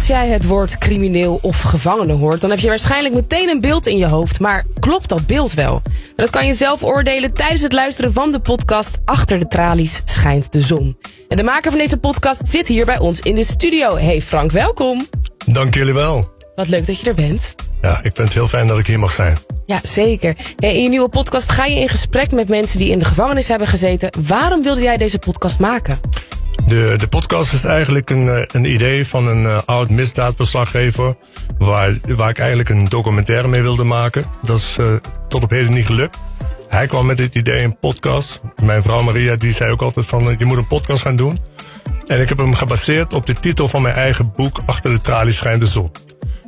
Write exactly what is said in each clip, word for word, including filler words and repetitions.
Als jij het woord crimineel of gevangene hoort, dan heb je waarschijnlijk meteen een beeld in je hoofd. Maar klopt dat beeld wel? Dat kan je zelf oordelen tijdens het luisteren van de podcast Achter de Tralies Schijnt de Zon. En de maker van deze podcast zit hier bij ons in de studio. Hey Frank, welkom. Dank jullie wel. Wat leuk dat je er bent. Ja, ik vind het heel fijn dat ik hier mag zijn. Ja, zeker. Hey, in je nieuwe podcast ga je in gesprek met mensen die in de gevangenis hebben gezeten. Waarom wilde jij deze podcast maken? De, de podcast is eigenlijk een, een idee van een uh, oud misdaadverslaggever, waar, waar ik eigenlijk een documentaire mee wilde maken. Dat is uh, tot op heden niet gelukt. Hij kwam met dit idee, een podcast. Mijn vrouw Maria die zei ook altijd van, je moet een podcast gaan doen. En ik heb hem gebaseerd op de titel van mijn eigen boek, Achter de Tralies Schijnt de Zon.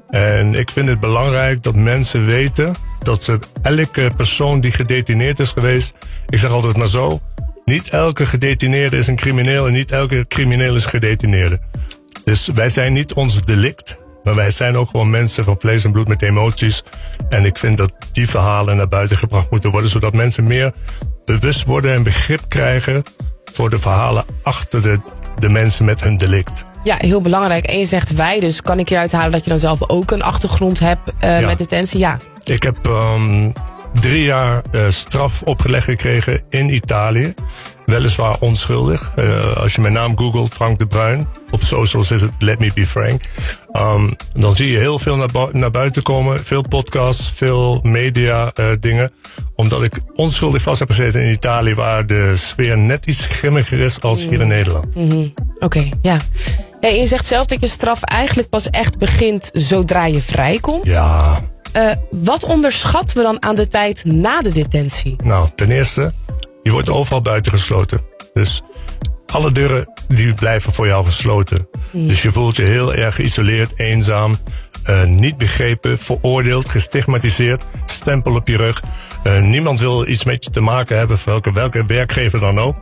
En ik vind het belangrijk dat mensen weten dat ze elke persoon die gedetineerd is geweest, ik zeg altijd maar zo, niet elke gedetineerde is een crimineel en niet elke crimineel is gedetineerde. Dus wij zijn niet ons delict, maar wij zijn ook gewoon mensen van vlees en bloed met emoties. En ik vind dat die verhalen naar buiten gebracht moeten worden, zodat mensen meer bewust worden en begrip krijgen voor de verhalen achter de, de mensen met hun delict. Ja, heel belangrijk. En je zegt wij, dus kan ik hieruit halen dat je dan zelf ook een achtergrond hebt uh, ja. met detentie? Ja. Ik heb um, drie jaar uh, straf opgelegd gekregen in Italië. Weliswaar onschuldig. Uh, als je mijn naam googelt, Frank de Bruin. Op socials is het Let Me Be Frank. Um, dan zie je heel veel naar, bu- naar buiten komen. Veel podcasts, veel media uh, dingen. Omdat ik onschuldig vast heb gezeten in Italië, waar de sfeer net iets grimmiger is als hier in Nederland. Mm-hmm. Oké, okay, ja. Hey, je zegt zelf dat je straf eigenlijk pas echt begint zodra je vrijkomt. Ja. Uh, wat onderschatten we dan aan de tijd na de detentie? Nou, ten eerste, je wordt overal buitengesloten. Dus alle deuren die blijven voor jou gesloten. Mm. Dus je voelt je heel erg geïsoleerd, eenzaam, uh, niet begrepen, veroordeeld, gestigmatiseerd, stempel op je rug. Uh, niemand wil iets met je te maken hebben, welke, welke werkgever dan ook.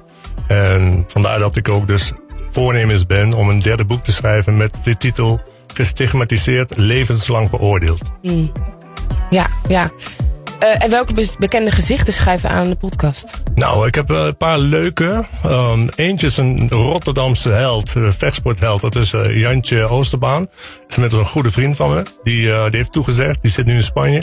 En vandaar dat ik ook dus voornemens ben om een derde boek te schrijven met de titel Gestigmatiseerd, levenslang veroordeeld. Mm. Ja, ja. Uh, en welke be- bekende gezichten schrijven aan de podcast? Nou, ik heb uh, een paar leuke. Um, eentje is een Rotterdamse held, uh, vechtsportheld. Dat is uh, Jantje Oosterbaan. Dat is met een goede vriend van me. Die, uh, die heeft toegezegd. Die zit nu in Spanje.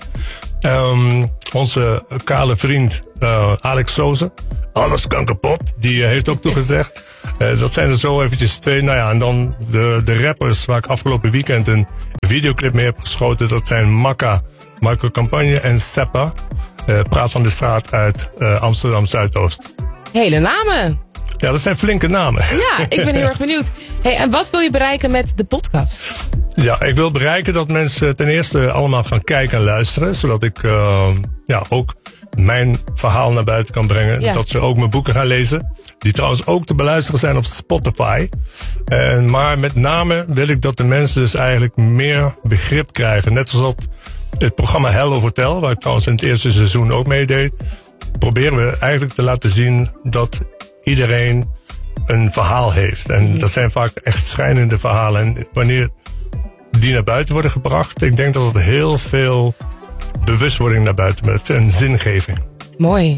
Um, onze kale vriend uh, Alex Soze. Alles kan kapot. Die uh, heeft ook toegezegd. Uh, dat zijn er zo eventjes twee. Nou ja, en dan de, de rappers waar ik afgelopen weekend een videoclip mee heb geschoten. Dat zijn Makka, Marco Campagne en Seppa. Uh, Praat van de Straat uit uh, Amsterdam Zuidoost. Hele namen. Ja, dat zijn flinke namen. Ja, ik ben heel erg benieuwd. Hey, en wat wil je bereiken met de podcast? Ja, ik wil bereiken dat mensen ten eerste allemaal gaan kijken en luisteren. Zodat ik uh, ja, ook mijn verhaal naar buiten kan brengen. Ja. Dat ze ook mijn boeken gaan lezen. Die trouwens ook te beluisteren zijn op Spotify. En, maar met name wil ik dat de mensen dus eigenlijk meer begrip krijgen. Net zoals dat het programma Hello Hotel, waar ik trouwens in het eerste seizoen ook meedeed, proberen we eigenlijk te laten zien dat iedereen een verhaal heeft. En mm-hmm. dat zijn vaak echt schrijnende verhalen. En wanneer die naar buiten worden gebracht, ik denk dat het heel veel bewustwording naar buiten brengt en zingeving. Mooi.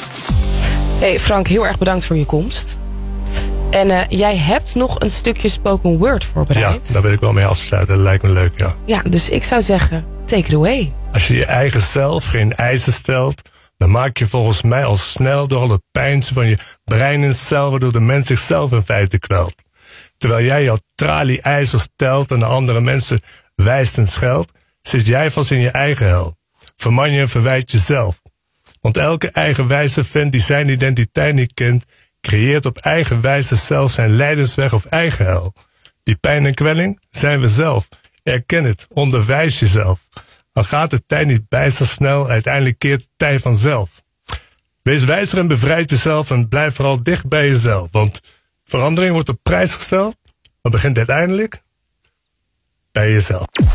Hey Frank, heel erg bedankt voor je komst. En uh, jij hebt nog een stukje spoken word voorbereid. Ja, daar wil ik wel mee afsluiten. Dat lijkt me leuk, ja. Ja, dus ik zou zeggen, take it away. Als je je eigen zelf geen eisen stelt, dan maak je volgens mij al snel door al het pijnsen van je brein en cel, waardoor de mens zichzelf in feite kwelt. Terwijl jij jouw tralie-ijzers telt en de andere mensen wijst en scheldt, zit jij vast in je eigen hel. Verman je en verwijt jezelf. Want elke eigenwijze vent die zijn identiteit niet kent, creëert op eigen wijze zelf zijn lijdensweg of eigen hel. Die pijn en kwelling zijn we zelf. Erken het, onderwijs jezelf. Al gaat de tijd niet bijster snel, uiteindelijk keert de tijd vanzelf. Wees wijzer en bevrijd jezelf en blijf vooral dicht bij jezelf. Want verandering wordt op prijs gesteld, maar begint uiteindelijk bij jezelf.